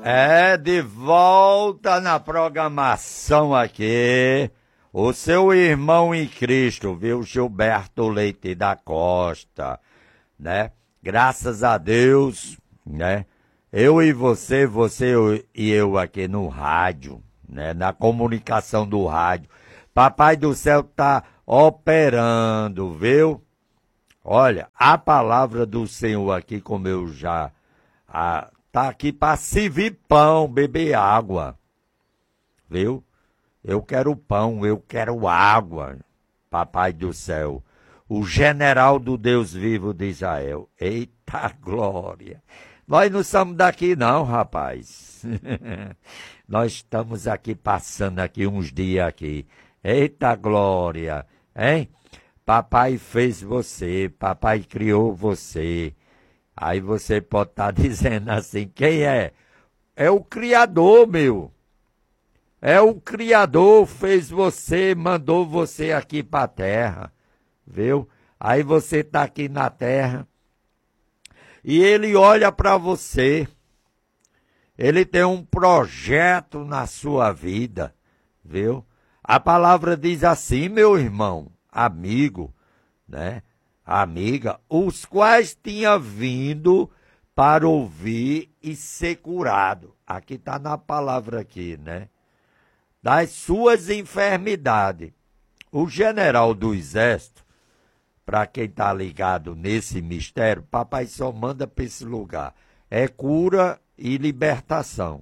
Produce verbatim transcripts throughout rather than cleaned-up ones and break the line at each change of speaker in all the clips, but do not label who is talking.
É, de volta na programação aqui, o seu irmão em Cristo, viu, Gilberto Leite da Costa, né? Graças a Deus, né? Eu e você, você e eu aqui no rádio, né? Na comunicação do rádio. Papai do céu tá operando, viu? Olha, a palavra do Senhor aqui, como eu já... A, tá aqui para servir pão, beber água, viu? Eu quero pão, eu quero água, papai do céu. O general do Deus vivo de Israel. Eita glória! Nós não somos daqui não, rapaz. Nós estamos aqui passando aqui uns dias aqui. Eita glória, hein? Papai fez você, papai criou você. Aí você pode estar dizendo assim, quem é? É o Criador, meu. É o Criador, fez você, mandou você aqui para a terra, viu? Aí você está aqui na terra e ele olha para você. Ele tem um projeto na sua vida, viu? A palavra diz assim, meu irmão, amigo, né? Amiga, os quais tinha vindo para ouvir e ser curado. Aqui está na palavra aqui, né? Das suas enfermidades. O general do exército, para quem está ligado nesse mistério, papai só manda para esse lugar. É cura e libertação.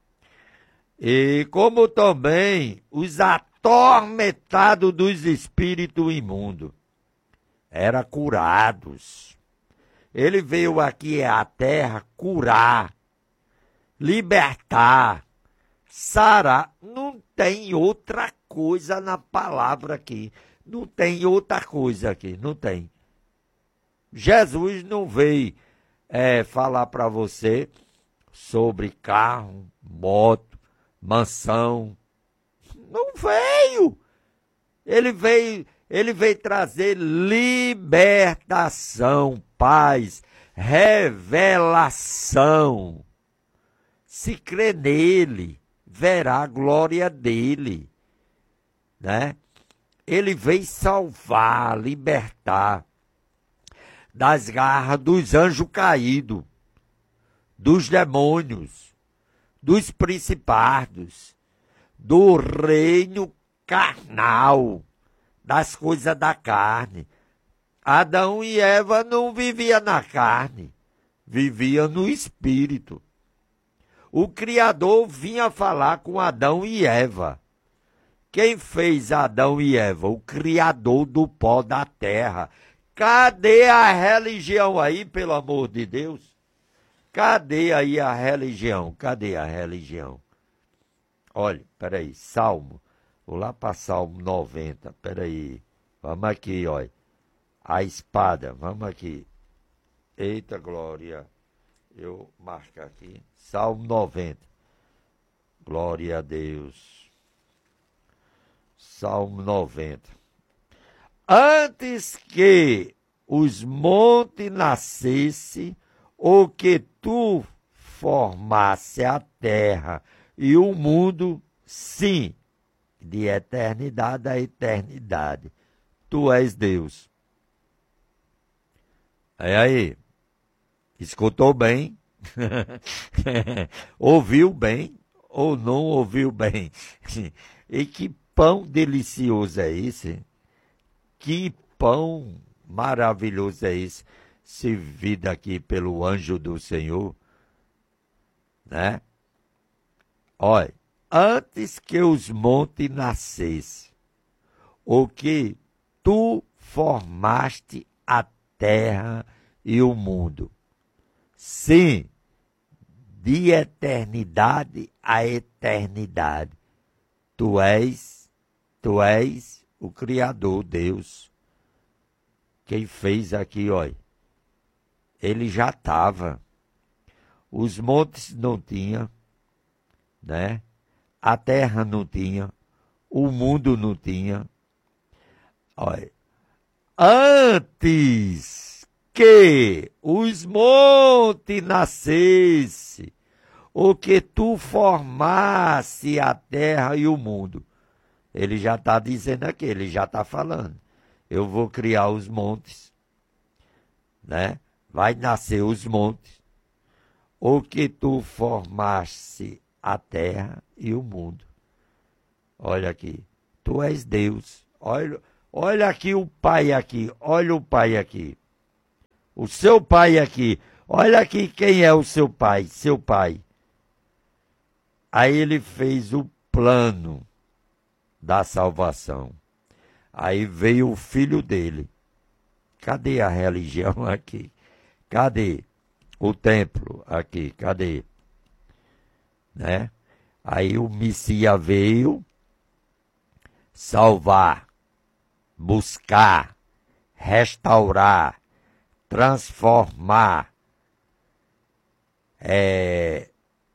E como também os atormentados dos espíritos imundos. Era curados. Ele veio aqui à terra curar, libertar, sarar. Não tem outra coisa na palavra aqui. Não tem outra coisa aqui, não tem. Jesus não veio é, falar para você sobre carro, moto, mansão. Não veio. Ele veio... Ele veio trazer libertação, paz, revelação. Se crê nele, verá a glória dele, né? Ele veio salvar, libertar das garras dos anjos caídos, dos demônios, dos principados, do reino carnal, das coisas da carne. Adão e Eva não viviam na carne, viviam no espírito. O Criador vinha falar com Adão e Eva. Quem fez Adão e Eva? O Criador do pó da terra. Cadê a religião aí, pelo amor de Deus? Cadê aí a religião? Cadê a religião? Olha, peraí, Salmo. Vou lá para Salmo noventa, peraí, vamos aqui, olha, a espada, vamos aqui, eita glória, eu marco aqui, Salmo noventa, glória a Deus, Salmo noventa, antes que os montes nascessem, ou que tu formasse a terra e o mundo, sim, de eternidade a eternidade. Tu és Deus. É aí. Escutou bem? Ouviu bem ou não ouviu bem? E que pão delicioso é esse? Que pão maravilhoso é esse? Servido aqui pelo anjo do Senhor. Né? Olha. Antes que os montes nascessem, ou que tu formaste a terra e o mundo. Sim, de eternidade a eternidade. Tu és, tu és o Criador, Deus. Quem fez aqui, olha, ele já estava. Os montes não tinham, né? A terra não tinha, o mundo não tinha. Olha, antes que os montes nascessem, ou que tu formasse a terra e o mundo. Ele já está dizendo aqui, ele já está falando. Eu vou criar os montes, né? Vai nascer os montes, ou que tu formasse a terra e o mundo. Olha aqui, tu és Deus. Olha, olha aqui o pai aqui, olha o pai aqui. O seu pai aqui, olha aqui quem é o seu pai, seu pai. Aí ele fez o plano da salvação. Aí veio o filho dele. Cadê a religião aqui? Cadê o templo aqui? Cadê? Né? Aí o Messias veio salvar, buscar, restaurar, transformar, é,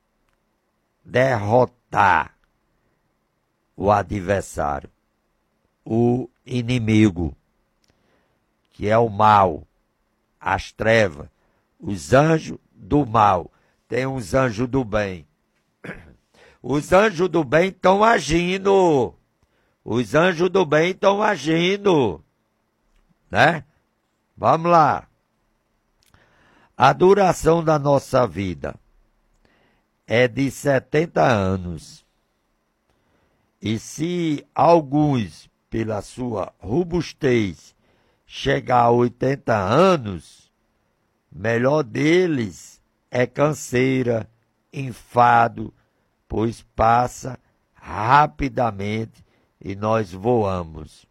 derrotar o adversário, o inimigo, que é o mal, as trevas, os anjos do mal. Tem os anjos do bem. Os anjos do bem estão agindo. Os anjos do bem estão agindo. Né? Vamos lá. A duração da nossa vida é de setenta anos. E se alguns, pela sua robustez, chegar a oitenta anos, melhor deles é canseira, enfado, pois passa rapidamente e nós voamos.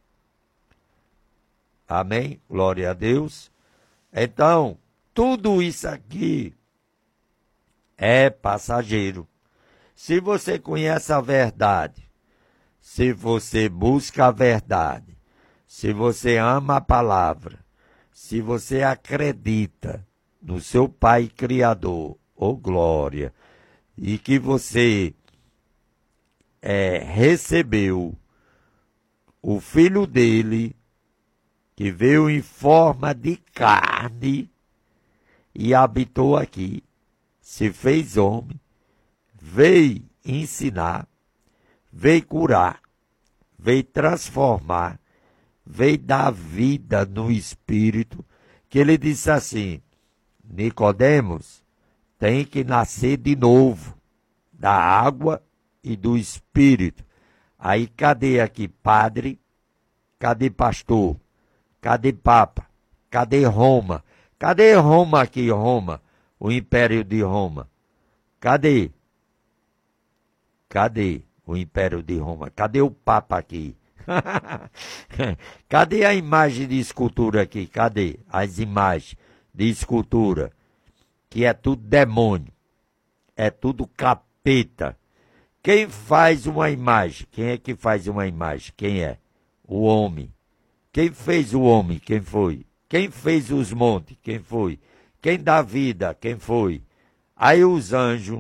Amém? Glória a Deus. Então, tudo isso aqui é passageiro. Se você conhece a verdade, se você busca a verdade, se você ama a palavra, se você acredita no seu Pai Criador, ô oh glória, e que você é, recebeu o Filho dele, que veio em forma de carne e habitou aqui, se fez homem, veio ensinar, veio curar, veio transformar, veio dar vida no Espírito, que ele disse assim, Nicodemos tem que nascer de novo, da água e do Espírito. Aí cadê aqui padre? Cadê pastor? Cadê papa? Cadê Roma? Cadê Roma aqui, Roma? O Império de Roma. Cadê? Cadê o Império de Roma? Cadê o papa aqui? Cadê a imagem de escultura aqui? Cadê as imagens de escultura? Que é tudo demônio. É tudo capeta. Quem faz uma imagem? Quem é que faz uma imagem? Quem é? O homem. Quem fez o homem? Quem foi? Quem fez os montes? Quem foi? Quem dá vida? Quem foi? Aí os anjos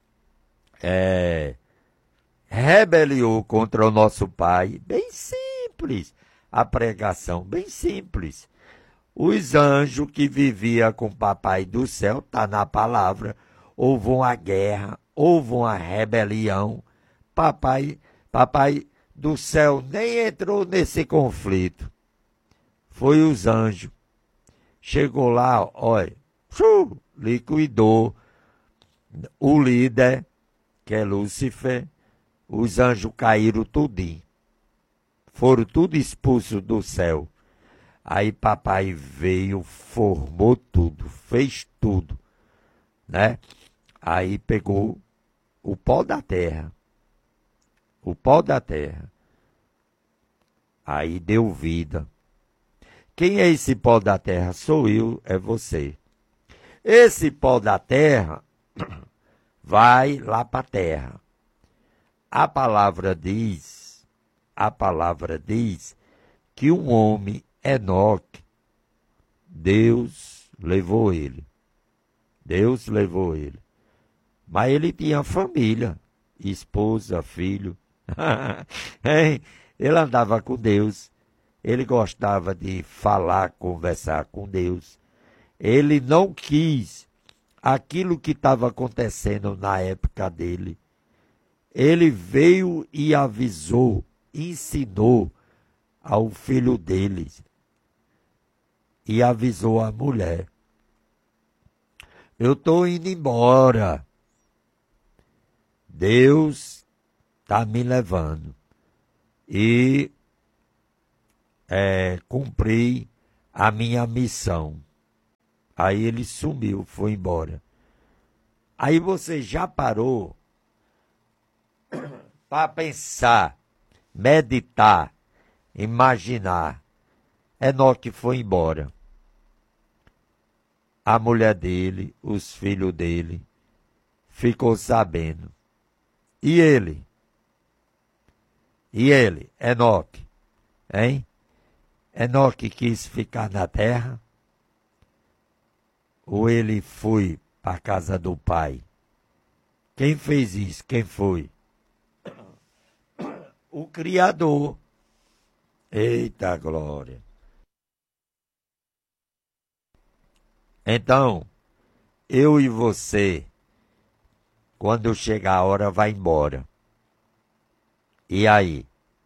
é, rebeliou contra o nosso Pai. Bem simples a pregação, bem simples. Os anjos que viviam com o Papai do céu, está na palavra, houve uma guerra, houve uma rebelião. Papai, papai do céu nem entrou nesse conflito. Foi os anjos. Chegou lá, olha, liquidou o líder, que é Lúcifer. Os anjos caíram tudinho. Foram tudo expulsos do céu. Aí papai veio, formou tudo, fez tudo, né? Aí pegou o pó da terra, o pó da terra. Aí deu vida. Quem é esse pó da terra? Sou eu, é você. Esse pó da terra vai lá para a terra. A palavra diz, a palavra diz que um homem, Enoque, Deus levou ele. Deus levou ele. Mas ele tinha família, esposa, filho. Ele andava com Deus. Ele gostava de falar, conversar com Deus. Ele não quis aquilo que estava acontecendo na época dele. Ele veio e avisou, ensinou ao filho dele e avisou a mulher: eu estou indo embora. Deus está me levando. E é, cumpri a minha missão. Aí ele sumiu, foi embora. Aí você já parou para pensar, meditar, imaginar. Enoque foi embora. A mulher dele, os filhos dele, ficou sabendo. E ele? E ele, Enoque, hein? Enoque quis ficar na terra? Ou ele foi para a casa do pai? Quem fez isso? Quem foi? O Criador. Eita glória! Então, eu e você, quando chegar a hora, vai embora. E aí?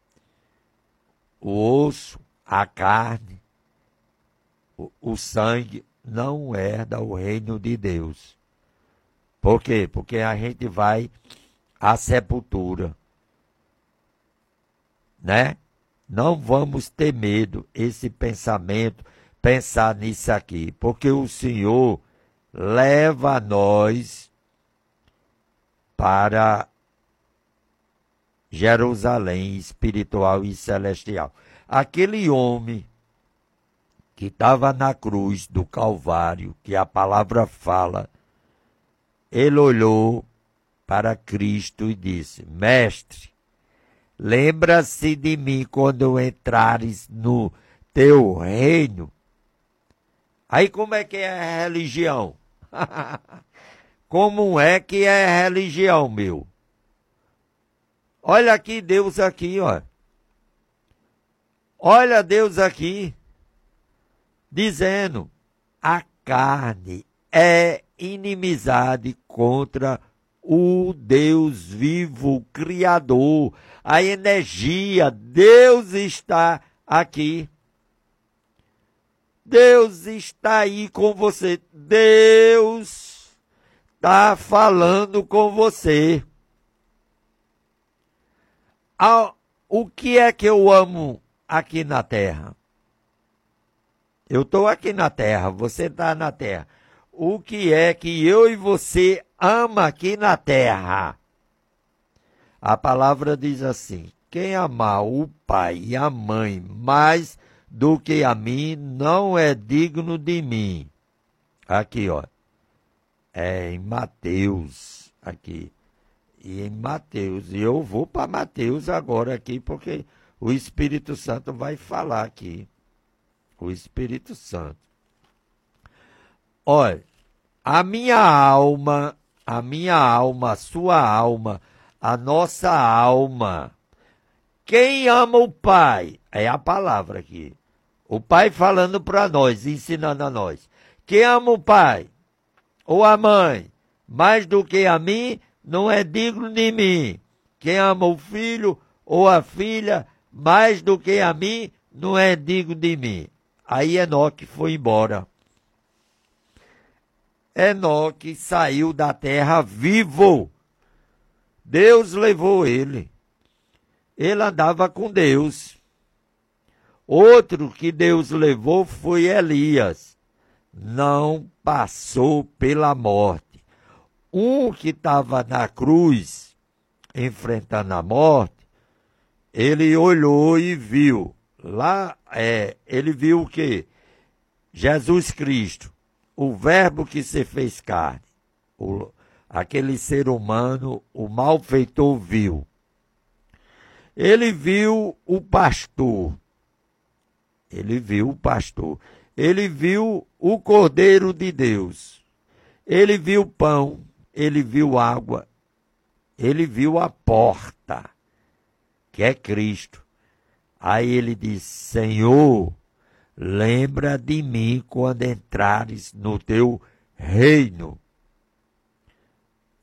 O osso, a carne, o, o sangue não herda o reino de Deus. Por quê? Porque a gente vai à sepultura, né? Não vamos ter medo, esse pensamento, pensar nisso aqui, porque o Senhor leva nós para Jerusalém espiritual e celestial. Aquele homem que estava na cruz do Calvário, que a palavra fala, ele olhou para Cristo e disse: Mestre, lembra-se de mim quando entrares no teu reino. Aí como é que é a religião? Como é que é a religião, meu? Olha aqui Deus aqui, ó. Olha Deus aqui, dizendo: a carne é inimizade contra o Deus vivo, o Criador, a energia. Deus está aqui. Deus está aí com você. Deus está falando com você. O que é que eu amo aqui na terra? Eu estou aqui na terra, você está na terra. O que é que eu e você ama aqui na terra? A palavra diz assim: quem amar o pai e a mãe mais do que a mim, não é digno de mim. Aqui, ó. É em Mateus, aqui. E em Mateus. E eu vou para Mateus agora aqui, porque o Espírito Santo vai falar aqui. O Espírito Santo. Olha, a minha alma, a minha alma, a sua alma, a nossa alma. Quem ama o Pai? É a palavra aqui. O Pai falando para nós, ensinando a nós. Quem ama o Pai ou a mãe mais do que a mim, não é digno de mim. Quem ama o filho ou a filha mais do que a mim, não é digno de mim. Aí Enoque foi embora. Enoque saiu da terra vivo. Deus levou ele. Ele andava com Deus. Outro que Deus levou foi Elias. Não passou pela morte. Um que estava na cruz, enfrentando a morte, ele olhou e viu. Lá, é, ele viu o quê? Jesus Cristo, o verbo que se fez carne. O, aquele ser humano, o malfeitor viu. Ele viu o pastor. Ele viu o pastor. Ele viu o Cordeiro de Deus. Ele viu pão. Ele viu água. Ele viu a porta, que é Cristo. Aí ele disse: Senhor, lembra de mim quando entrares no teu reino.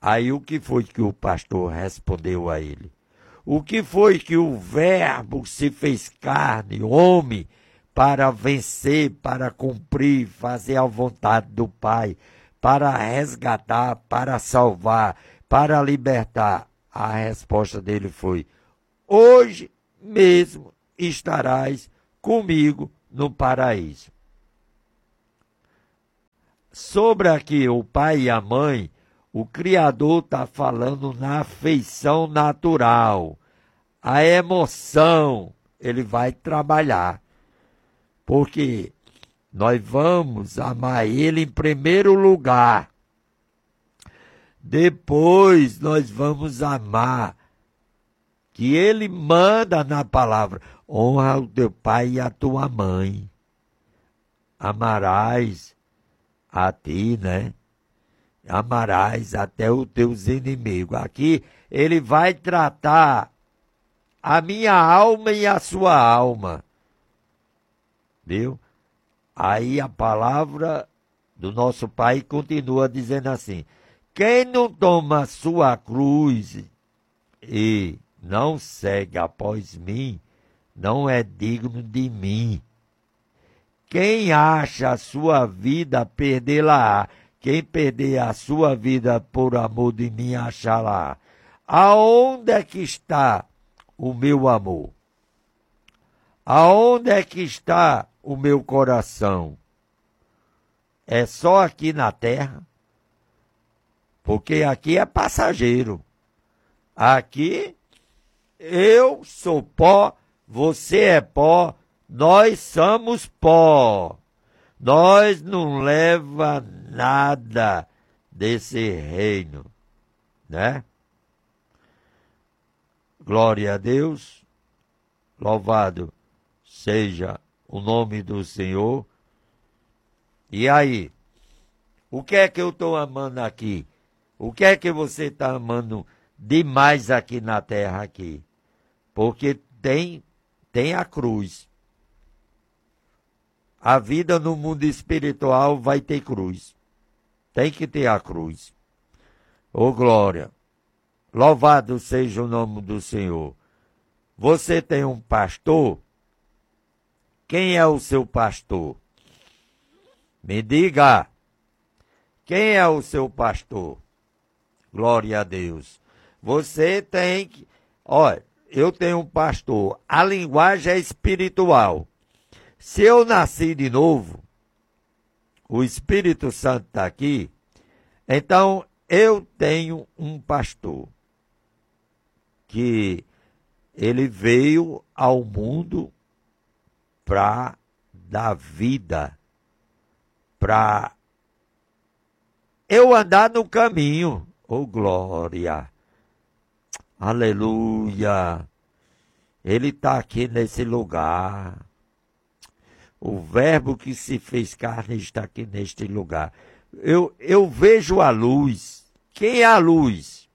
Aí o que foi que o pastor respondeu a ele? O que foi que o Verbo se fez carne, homem, para vencer, para cumprir, fazer a vontade do Pai, para resgatar, para salvar, para libertar? A resposta dele foi: hoje mesmo estarás comigo no paraíso. Sobre aqui o pai e a mãe, o Criador está falando na afeição natural. A emoção, ele vai trabalhar. Porque nós vamos amar ele em primeiro lugar. Depois nós vamos amar, que ele manda na palavra: honra o teu pai e a tua mãe. Amarás a ti, né? Amarás até os teus inimigos. Aqui ele vai tratar a minha alma e a sua alma. Viu? Aí a palavra do nosso Pai continua dizendo assim: quem não toma sua cruz e não segue após mim, não é digno de mim. Quem acha a sua vida, perdê-la-á. Quem perder a sua vida por amor de mim, achá-la. Aonde é que está o meu amor? Aonde é que está o meu coração? É só aqui na terra? Porque aqui é passageiro. Aqui eu sou pó, você é pó, nós somos pó. Nós não leva nada desse reino, né? Glória a Deus, louvado seja o nome do Senhor. E aí, o que é que eu estou amando aqui? O que é que você está amando demais aqui na terra aqui? Porque tem, tem a cruz. A vida no mundo espiritual vai ter cruz. Tem que ter a cruz. Ô glória! Louvado seja o nome do Senhor. Você tem um pastor? Quem é o seu pastor? Me diga. Quem é o seu pastor? Glória a Deus. Você tem que... Olha, eu tenho um pastor. A linguagem é espiritual. Se eu nasci de novo, o Espírito Santo está aqui, então eu tenho um pastor que ele veio ao mundo para dar vida, para eu andar no caminho. Oh, glória! Aleluia! Ele está aqui nesse lugar. O Verbo que se fez carne está aqui neste lugar. Eu, eu vejo a luz. Quem é a luz?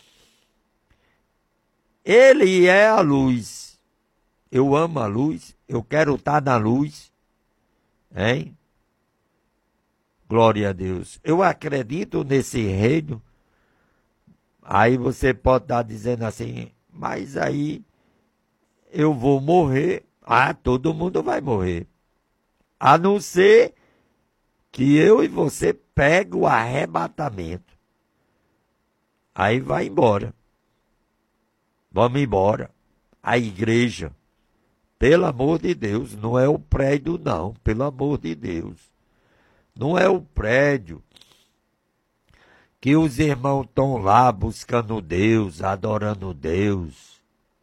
Ele é a luz. Eu amo a luz. Eu quero estar na luz. Hein? Glória a Deus. Eu acredito nesse reino. Aí você pode estar dizendo assim, mas aí eu vou morrer. Ah, todo mundo vai morrer. A não ser que eu e você pegue o arrebatamento. Aí vai embora. Vamos embora. A igreja. Pelo amor de Deus, não é o prédio não. Pelo amor de Deus. Não é o prédio que os irmãos estão lá buscando Deus, adorando Deus.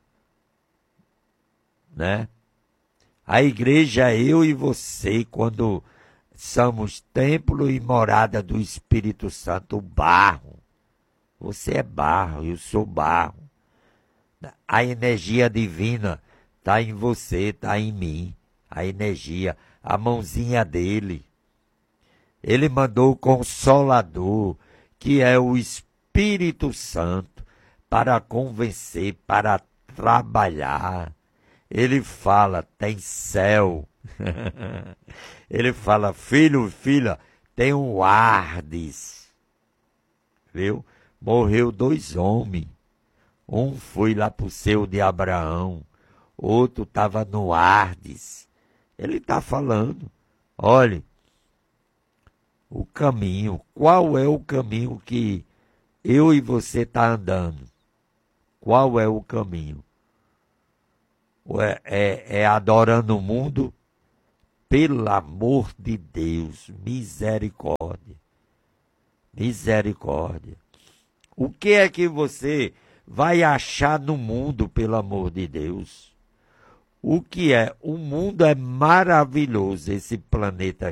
Né? A igreja é eu e você, quando somos templo e morada do Espírito Santo, barro. Você é barro, eu sou barro. A energia divina está em você, está em mim. A energia, a mãozinha dele. Ele mandou o Consolador, que é o Espírito Santo, para convencer, para trabalhar. Ele fala, tem céu. Ele fala, filho, filha, tem um Hades. Viu? morreu dois homens. Um foi lá para o seio de Abraão, outro estava no Hades. Ele está falando, olhe, o caminho, qual é o caminho que eu e você está andando? Qual é o caminho? É, é, é adorando o mundo? Pelo amor de Deus, misericórdia, misericórdia. O que é que você vai achar no mundo, pelo amor de Deus? O que é? O mundo é maravilhoso, esse planeta